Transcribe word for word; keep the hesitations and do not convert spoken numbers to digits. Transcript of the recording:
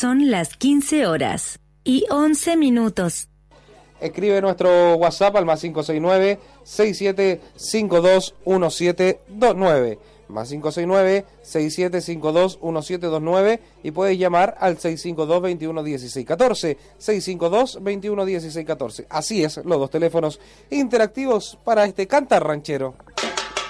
Son las quince horas y once minutos. Escribe nuestro WhatsApp al más cinco seis nueve, seis siete cinco dos, uno siete dos nueve. Más cinco seis nueve, seis siete cinco dos, uno siete dos nueve y puedes llamar al seis cinco dos, veintiuno dieciséis catorce. seis cinco dos, veintiuno dieciséis catorce. Así es, los dos teléfonos interactivos para este cantar ranchero.